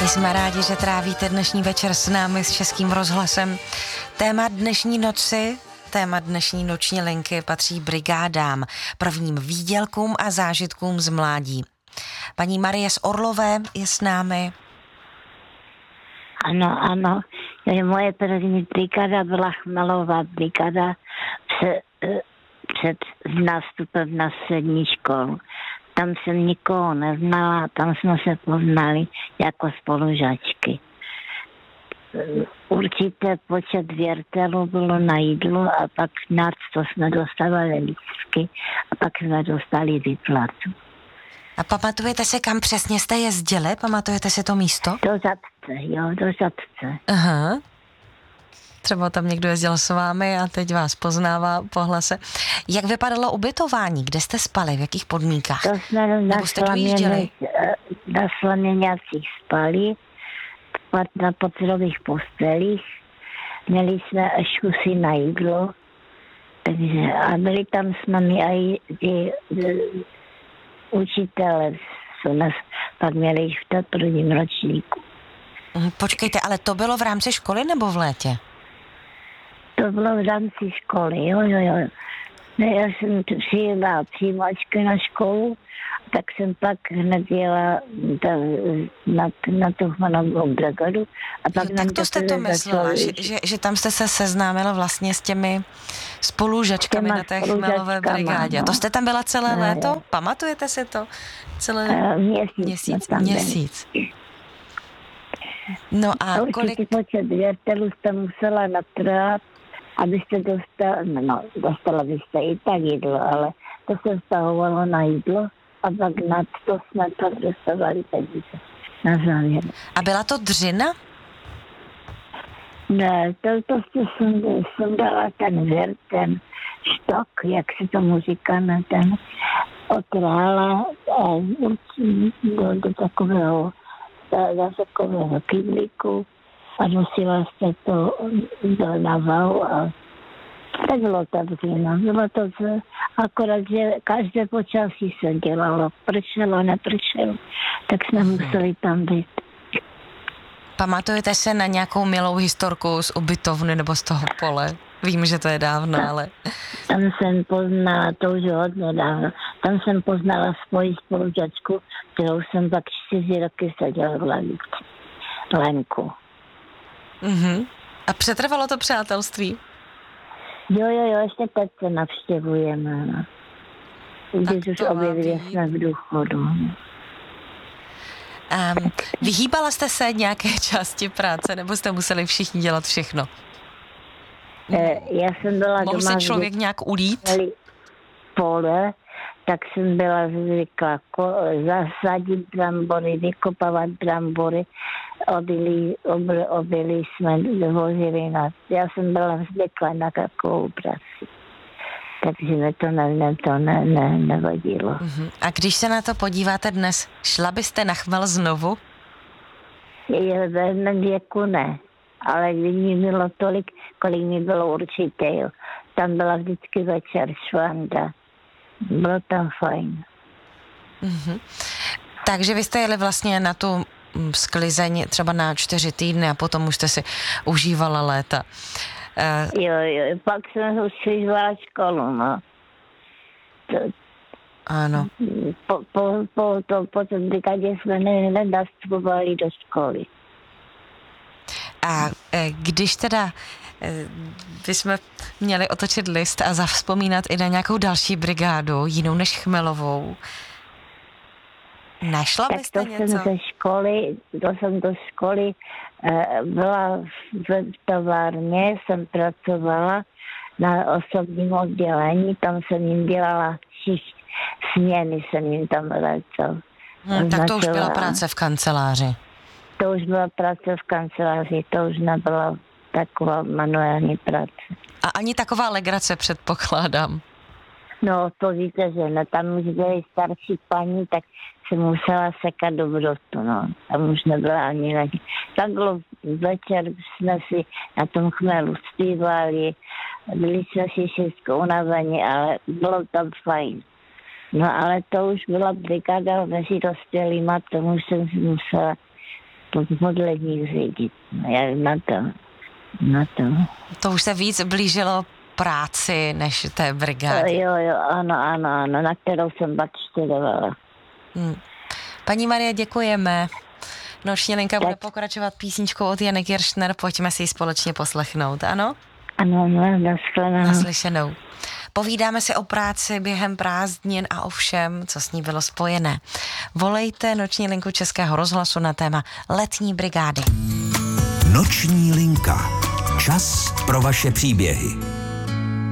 jsme rádi, že trávíte dnešní večer s námi, s Českým rozhlasem. Téma dnešní noci, téma dnešní noční linky patří brigádám, prvním výdělkům a zážitkům z mládí. Paní Marie z Orlové je s námi. Ano. Moje první brigáda byla Chmelová brigáda před nástupem na střední školu. Tam jsem nikoho neznala, tam jsme se poznali jako spolužačky. Určitě počet věrtelů bylo na jídlo a pak nad to jsme dostávali lístky a pak jsme dostali výplatu. A pamatujete si, kam přesně jste jezdili? Pamatujete si to místo? Do Žatce. Aha. Třeba tam někdo jezdil s vámi a teď vás poznává po hlase. Jak vypadalo ubytování? Kde jste spali? V jakých podmínkách? To jsme na slaměňácích spali, na podrodových postelích. Měli jsme škusy na jídlo. Takže, a byli tam s námi i učitelé, co nás pak měli v tom prvním ročníku. Počkejte, ale to bylo v rámci školy nebo v létě? To bylo v rámci školy, jo. Ne, já jsem přijela přijímačky na školu, tak jsem pak hned jela na tu Chmelovou brigádu. Tak to jste to myslela, že tam jste se seznámila vlastně s těmi spolužačkami na té Chmelové brigádě. No. To jste tam byla celé léto? Pamatujete si to? Měsíc. No a kolik... počet věrtelů jste musela natrát, abyste dostala byste i tak jídlo, ale to se vztahovalo na jídlo a pak nad to jsme pak dostávali peníze na závěr. A byla to dřina? Ne, to jsem dala ten štok, jak se tomu říká, ten otrála do takového kyblíku a nosila jste to do navalu a nebylo to dříma. Bylo to akorát, že každé počasí se dělalo. Pršelo, nepršelo, tak jsme museli tam být. Pamatujete se na nějakou milou historku z ubytovny nebo z toho pole? Vím, že to je dávno, ale... Tam jsem poznala, to už hodně dávno, tam jsem poznala svoji spolužačku, kterou jsem pak 4 roky seděla v lavici. Lenku. Uh-huh. A přetrvalo to přátelství? Jo, ještě teď se navštěvujeme. No. Když už obě dvě jsme v důchodu. Vyhýbala jste se nějaké části práce, nebo jste museli všichni dělat všechno? Já jsem byla Mohl doma... se člověk nějak ulít? Pole, tak jsem byla zvyklá zasadit brambory, vykopávat brambory, obily jsme vozili na... Já jsem byla zvyklá na takovou práci. Takže mi to nevadilo. Uh-huh. A když se na to podíváte dnes, šla byste na Chmel znovu? Ve mém věku ne. Ale když mi bylo tolik, kolik mi bylo určitě, jo. Tam byla vždycky večer švanda. Bylo tam fajn. Mm-hmm. Takže vy jste jeli vlastně na tu sklizeň třeba na 4 týdny a potom už jste si užívala léta. Jo, pak jsem už užívala školu, no. Ano. Po té brigádě jsme nenastupovali do školy. A když teda bychom měli otočit list a zavzpomínat i na nějakou další brigádu, jinou než Chmelovou, našla byste něco? To jsem do školy byla v továrně, jsem pracovala na osobním oddělení, tam jsem jim dělala 6 směny, jsem jim tam vracel. Tak to už byla práce v kanceláři. To už byla práce v kanceláři, to už nebyla taková manuální práce. A ani taková legrace, předpokládám. No, to víte, že ne, tam už byly starší paní, tak se musela sekat do brotu, no. Tam už nebyla ani na... Tam bylo večer, jsme si na tom Chmelu zpívali, byli jsme si všechno unavení, ale bylo tam fajn. No, ale to už byla brigáda mezi dospělýma, tomu jsem si musela podlední řídit. Já na to. To už se víc blížilo práci než té brigádě. Jo, ano, na kterou jsem pak študovala. Paní Marie, děkujeme. Noční linka bude pokračovat písničkou od Jany Kiršner, pojďme si ji společně poslechnout, ano? Ano, nashledanou. Naslyšenou. Povídáme si o práci během prázdnin a o všem, co s ní bylo spojené. Volejte noční linku Českého rozhlasu na téma letní brigády. Noční linka. Čas pro vaše příběhy.